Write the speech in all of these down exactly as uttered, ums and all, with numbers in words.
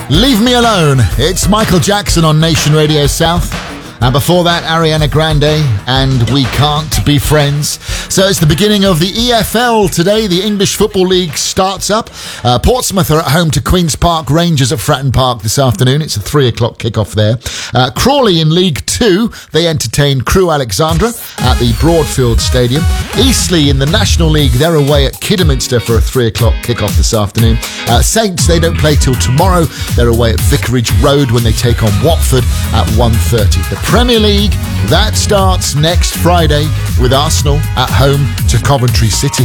Leave Me Alone. It's Michael Jackson on Nation Radio South. And before that, Ariana Grande and We Can't Be Friends. So it's the beginning of the E F L today. The English Football League starts up. Uh, Portsmouth are at home to Queen's Park Rangers at Fratton Park this afternoon. It's a three o'clock kickoff there. Uh, Crawley in League Two, they entertain Crewe Alexandra at the Broadfield Stadium. Eastleigh in the National League, they're away at Kidderminster for a three o'clock kickoff this afternoon. Uh, Saints, they don't play till tomorrow. They're away at Vicarage Road when they take on Watford at one thirty. The Premier League, that starts next Friday with Arsenal at home to Coventry City.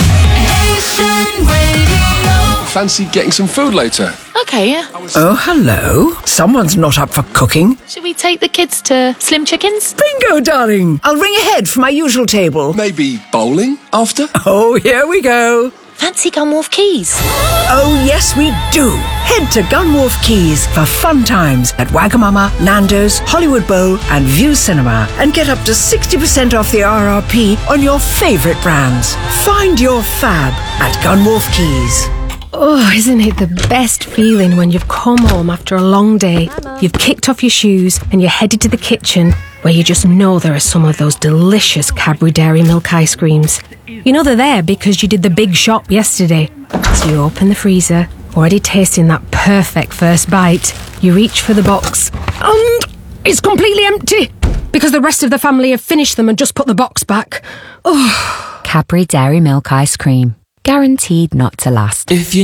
Fancy getting some food later? Okay, yeah. Oh, hello. Someone's not up for cooking. Should we take the kids to Slim Chickens? Bingo, darling. I'll ring ahead for my usual table. Maybe bowling after? Oh, here we go. Fancy Gunwharf Keys? Oh, yes, we do. Head to Gunwharf Keys for fun times at Wagamama, Nando's, Hollywood Bowl and View Cinema and get up to sixty percent off the R R P on your favourite brands. Find your fab at Gunwharf Keys. Oh, isn't it the best feeling when you've come home after a long day, you've kicked off your shoes and you're headed to the kitchen where you just know there are some of those delicious Cadbury Dairy Milk ice creams. You know they're there because you did the big shop yesterday. So you open the freezer, already tasting that perfect first bite. You reach for the box and it's completely empty because the rest of the family have finished them and just put the box back. Oh. Cadbury Dairy Milk ice cream. Guaranteed not to last. If you